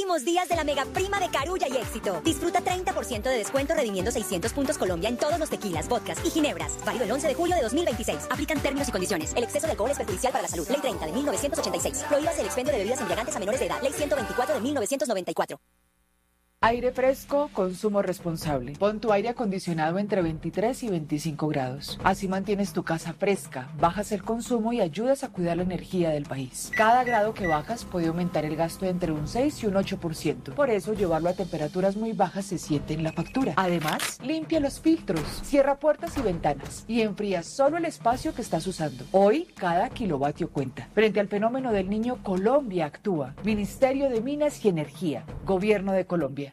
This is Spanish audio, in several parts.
Últimos días de la mega prima de Carulla y Éxito. Disfruta 30% de descuento redimiendo 600 puntos Colombia en todos los tequilas, vodkas y ginebras. Válido el 11 de julio de 2026. Aplican términos y condiciones. El exceso de alcohol es perjudicial para la salud. Ley 30 de 1986. Prohíbas el expendio de bebidas embriagantes a menores de edad. Ley 124 de 1994. Aire fresco, consumo responsable. Pon tu aire acondicionado entre 23 y 25 grados. Así mantienes tu casa fresca, bajas el consumo y ayudas a cuidar la energía del país. Cada grado que bajas puede aumentar el gasto entre un 6 y un 8%. Por eso, llevarlo a temperaturas muy bajas se siente en la factura. Además, limpia los filtros, cierra puertas y ventanas y enfría solo el espacio que estás usando. Hoy, cada kilovatio cuenta. Frente al fenómeno del Niño, Colombia actúa. Ministerio de Minas y Energía. Gobierno de Colombia.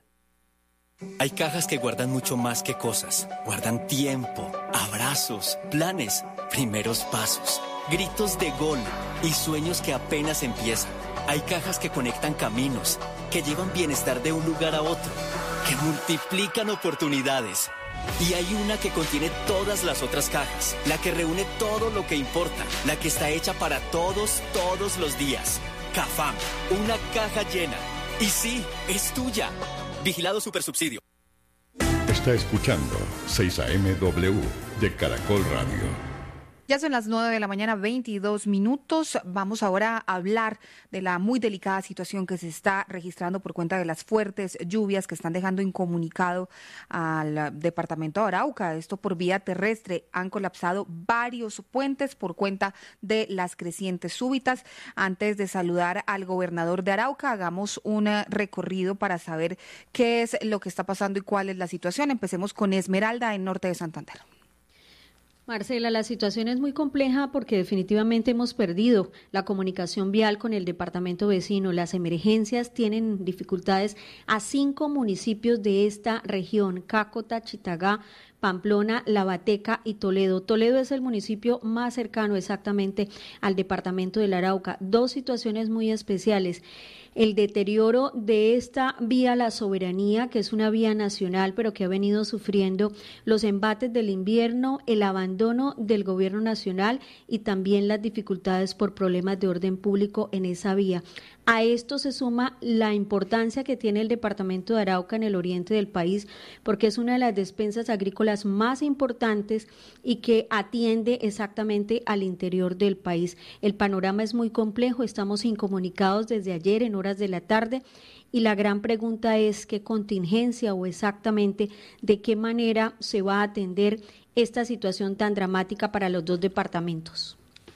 Hay cajas que guardan mucho más que cosas. Guardan tiempo, abrazos, planes, primeros pasos, gritos de gol y sueños que apenas empiezan. Hay cajas que conectan caminos, que llevan bienestar de un lugar a otro, que multiplican oportunidades. Y hay una que contiene todas las otras cajas, la que reúne todo lo que importa, la que está hecha para todos los días. Cafam, una caja llena. Y sí, es tuya. Vigilado Supersubsidio. Está escuchando 6am de Caracol Radio. Ya son las 9 de la mañana, 22 minutos. Vamos ahora a hablar de la muy delicada situación que se está registrando por cuenta de las fuertes lluvias que están dejando incomunicado al departamento de Arauca. Esto por vía terrestre. Han colapsado varios puentes por cuenta de las crecientes súbitas. Antes de saludar al gobernador de Arauca, hagamos un recorrido para saber qué es lo que está pasando y cuál es la situación. Empecemos con Esmeralda, en norte de Santander. Marcela, la situación es muy compleja porque definitivamente hemos perdido la comunicación vial con el departamento vecino. Las emergencias tienen dificultades a 5 municipios de esta región: Cácota, Chitagá, Pamplona, Lavateca y Toledo. Toledo es el municipio más cercano exactamente al departamento del Arauca. 2 situaciones muy especiales: el deterioro de esta vía La Soberanía, que es una vía nacional, pero que ha venido sufriendo los embates del invierno, el abandono del gobierno nacional y también las dificultades por problemas de orden público en esa vía. A esto se suma la importancia que tiene el departamento de Arauca en el oriente del país, porque es una de las despensas agrícolas más importantes y que atiende exactamente al interior del país. El panorama es muy complejo, estamos incomunicados desde ayer en horas de la tarde y la gran pregunta es qué contingencia o exactamente de qué manera se va a atender esta situación tan dramática para los 2 departamentos.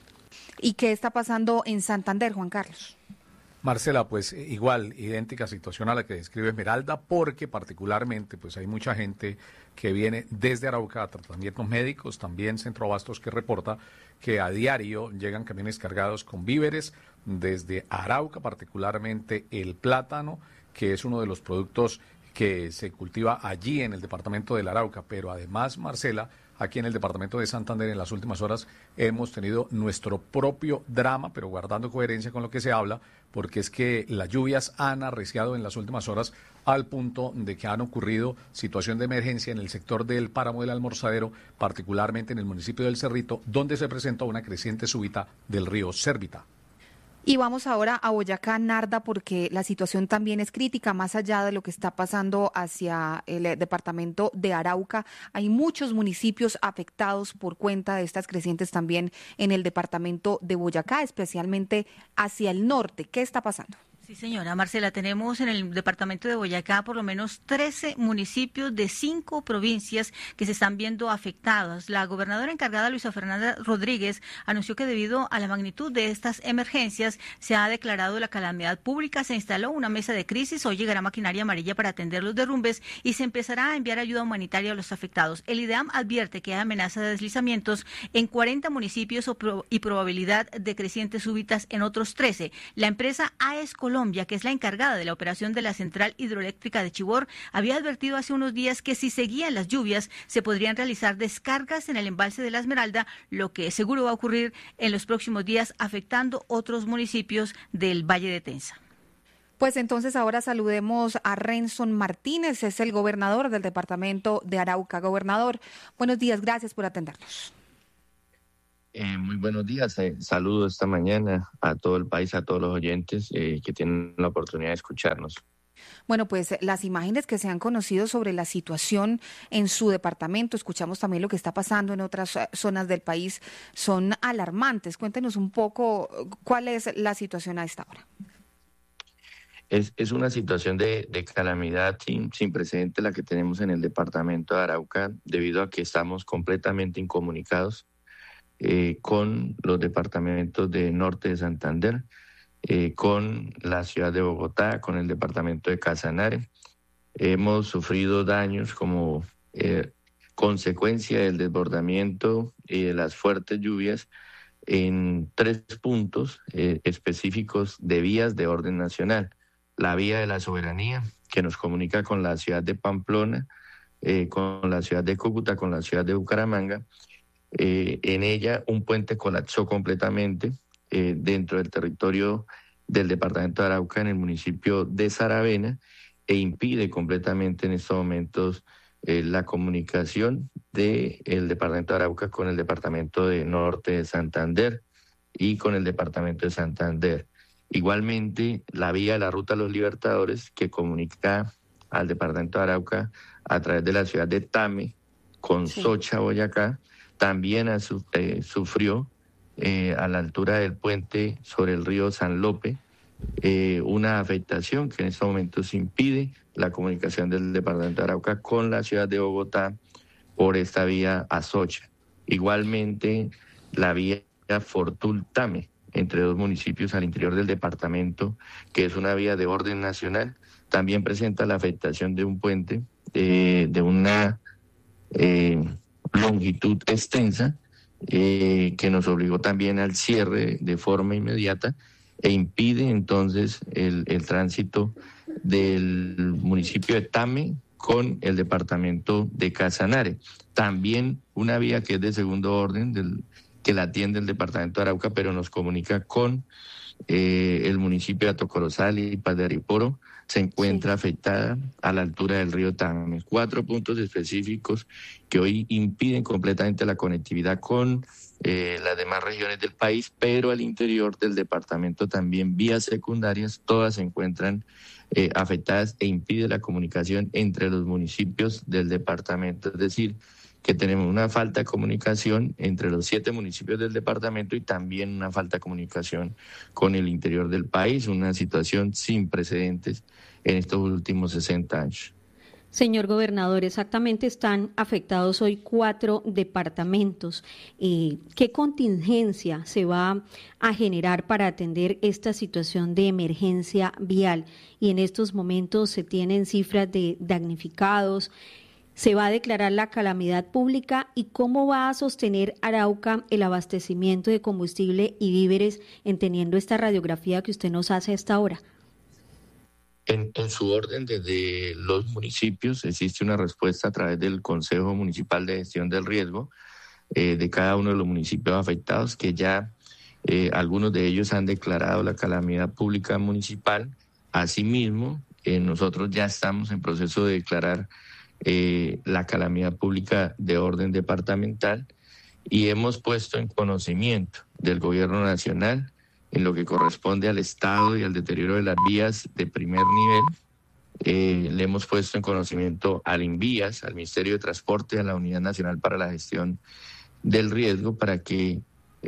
¿Y qué está pasando en Santander, Juan Carlos? Marcela, pues igual, idéntica situación a la que describe Esmeralda, porque particularmente pues hay mucha gente que viene desde Arauca a tratamientos médicos, también Centro Abastos que reporta que a diario llegan camiones cargados con víveres desde Arauca, particularmente el plátano, que es uno de los productos que se cultiva allí en el departamento del Arauca, pero además, Marcela, aquí en el departamento de Santander en las últimas horas hemos tenido nuestro propio drama, pero guardando coherencia con lo que se habla, porque es que las lluvias han arreciado en las últimas horas al punto de que han ocurrido situación de emergencia en el sector del páramo del Almorzadero, particularmente en el municipio del Cerrito, donde se presentó una creciente súbita del río Cérvita. Y vamos ahora a Boyacá, Narda, porque la situación también es crítica, más allá de lo que está pasando hacia el departamento de Arauca. Hay muchos municipios afectados por cuenta de estas crecientes también en el departamento de Boyacá, especialmente hacia el norte. ¿Qué está pasando? Sí, señora Marcela, tenemos en el departamento de Boyacá por lo menos 13 municipios de 5 provincias que se están viendo afectados. La gobernadora encargada, Luisa Fernanda Rodríguez, anunció que debido a la magnitud de estas emergencias se ha declarado la calamidad pública, se instaló una mesa de crisis, hoy llegará maquinaria amarilla para atender los derrumbes y se empezará a enviar ayuda humanitaria a los afectados. El IDEAM advierte que hay amenaza de deslizamientos en 40 municipios y probabilidad de crecientes súbitas en otros 13. La empresa AES Colombia, que es la encargada de la operación de la central hidroeléctrica de Chivor, había advertido hace unos días que si seguían las lluvias se podrían realizar descargas en el embalse de la Esmeralda, lo que seguro va a ocurrir en los próximos días afectando otros municipios del Valle de Tensa. Pues entonces ahora saludemos a Renson Martínez, es el gobernador del departamento de Arauca. Gobernador, buenos días, gracias por atendernos. Muy buenos días, saludos esta mañana a todo el país, a todos los oyentes que tienen la oportunidad de escucharnos. Bueno, pues las imágenes que se han conocido sobre la situación en su departamento, escuchamos también lo que está pasando en otras zonas del país, son alarmantes. Cuéntenos un poco cuál es la situación a esta hora. Es una situación de calamidad sin precedente la que tenemos en el departamento de Arauca, debido a que estamos completamente incomunicados con los departamentos de Norte de Santander, con la ciudad de Bogotá, con el departamento de Casanare. Hemos sufrido daños como consecuencia del desbordamiento y de las fuertes lluvias en 3 puntos específicos de vías de orden nacional. La vía de la Soberanía, que nos comunica con la ciudad de Pamplona, con la ciudad de Cúcuta, con la ciudad de Bucaramanga. En ella un puente colapsó completamente dentro del territorio del departamento de Arauca, en el municipio de Saravena, e impide completamente en estos momentos la comunicación del departamento de Arauca con el departamento de Norte de Santander y con el departamento de Santander. Igualmente, la vía de la Ruta de los Libertadores, que comunica al departamento de Arauca a través de la ciudad de Tame con Socha, Boyacá, también sufrió a la altura del puente sobre el río San Lope una afectación que en estos momentos impide la comunicación del departamento de Arauca con la ciudad de Bogotá por esta vía a Socha. Igualmente, la vía Fortul-Tame, entre 2 municipios al interior del departamento, que es una vía de orden nacional, también presenta la afectación de un puente de una longitud extensa, que nos obligó también al cierre de forma inmediata e impide entonces el tránsito del municipio de Tame con el departamento de Casanare. También una vía que es de segundo orden, que la atiende el departamento de Arauca, pero nos comunica con el municipio de Atocorozal y Paz de Ariporo, se encuentra afectada a la altura del río Tame. 4 puntos específicos que hoy impiden completamente la conectividad con las demás regiones del país, pero al interior del departamento también vías secundarias, todas se encuentran afectadas e impide la comunicación entre los municipios del departamento. Es decir, que tenemos una falta de comunicación entre los 7 municipios del departamento y también una falta de comunicación con el interior del país, una situación sin precedentes en estos últimos 60 años. Señor gobernador, exactamente están afectados hoy 4 departamentos. ¿Qué contingencia se va a generar para atender esta situación de emergencia vial? Y en estos momentos se tienen cifras de damnificados. ¿Se va a declarar la calamidad pública? ¿Y cómo va a sostener Arauca el abastecimiento de combustible y víveres, entendiendo esta radiografía que usted nos hace a esta hora? En su orden, desde los municipios existe una respuesta a través del Consejo Municipal de Gestión del Riesgo de cada uno de los municipios afectados, que ya algunos de ellos han declarado la calamidad pública municipal. Asimismo, nosotros ya estamos en proceso de declarar la calamidad pública de orden departamental y hemos puesto en conocimiento del gobierno nacional, en lo que corresponde al estado y al deterioro de las vías de primer nivel, le hemos puesto en conocimiento al INVÍAS, al Ministerio de Transporte, a la Unidad Nacional para la Gestión del Riesgo, para que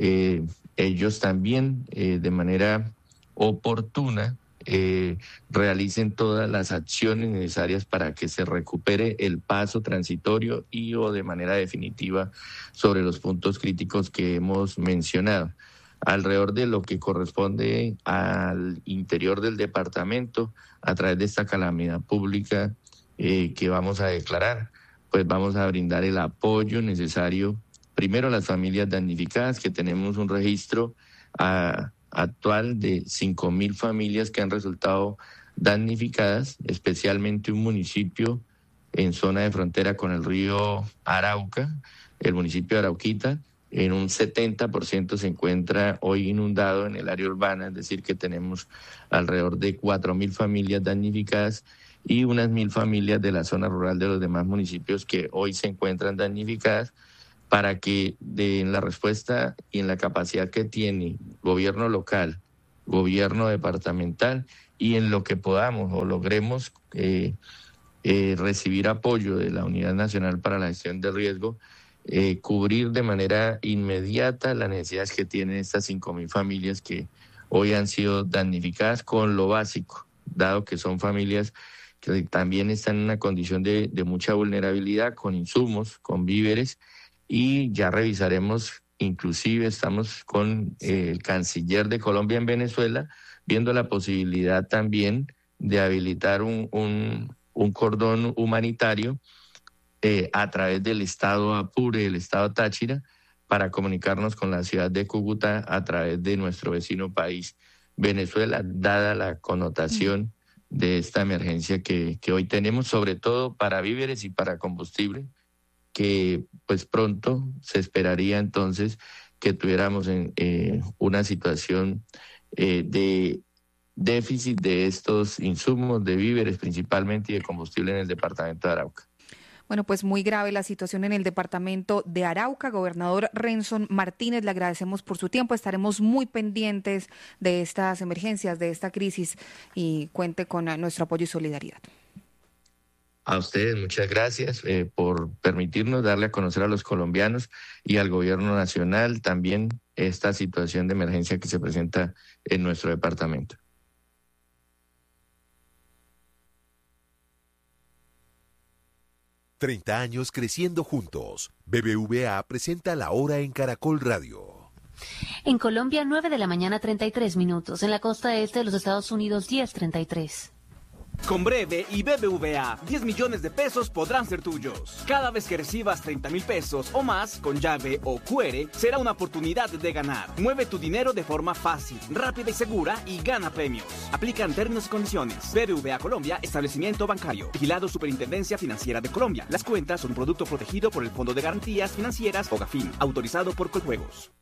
ellos también de manera oportuna realicen todas las acciones necesarias para que se recupere el paso transitorio y o de manera definitiva sobre los puntos críticos que hemos mencionado. Alrededor de lo que corresponde al interior del departamento, a través de esta calamidad pública que vamos a declarar, pues vamos a brindar el apoyo necesario, primero a las familias damnificadas, que tenemos un registro actual de 5.000 familias que han resultado damnificadas, especialmente un municipio en zona de frontera con el río Arauca, el municipio de Arauquita, en un 70% se encuentra hoy inundado en el área urbana, es decir, que tenemos alrededor de 4.000 familias damnificadas y unas 1.000 familias de la zona rural de los demás municipios que hoy se encuentran damnificadas, para que en la respuesta y en la capacidad que tiene gobierno local gobierno departamental, y en lo que podamos o logremos recibir apoyo de la Unidad Nacional para la Gestión del Riesgo, cubrir de manera inmediata las necesidades que tienen estas 5.000 familias que hoy han sido damnificadas con lo básico, dado que son familias que también están en una condición de mucha vulnerabilidad, con insumos, con víveres, y ya revisaremos, inclusive estamos con el canciller de Colombia en Venezuela, viendo la posibilidad también de habilitar un cordón humanitario a través del estado Apure, el estado Táchira, para comunicarnos con la ciudad de Cúcuta a través de nuestro vecino país, Venezuela, dada la connotación de esta emergencia que hoy tenemos, sobre todo para víveres y para combustible, que pues pronto se esperaría entonces que tuviéramos una situación de déficit de estos insumos, de víveres principalmente y de combustible en el departamento de Arauca. Bueno, pues muy grave la situación en el departamento de Arauca. Gobernador Renson Martínez, le agradecemos por su tiempo. Estaremos muy pendientes de estas emergencias, de esta crisis, y cuente con nuestro apoyo y solidaridad. A ustedes muchas gracias por permitirnos darle a conocer a los colombianos y al gobierno nacional también esta situación de emergencia que se presenta en nuestro departamento. «30 años creciendo juntos». BBVA presenta La Hora en Caracol Radio. En Colombia, 9:33 a.m. En la costa este de los Estados Unidos, 10:33. Con Breve y BBVA, 10 millones de pesos podrán ser tuyos. Cada vez que recibas 30.000 pesos o más con llave o QR, será una oportunidad de ganar. Mueve tu dinero de forma fácil, rápida y segura y gana premios. Aplican términos y condiciones. BBVA Colombia, establecimiento bancario. Vigilado Superintendencia Financiera de Colombia. Las cuentas son un producto protegido por el Fondo de Garantías Financieras o GAFIN, autorizado por Coljuegos.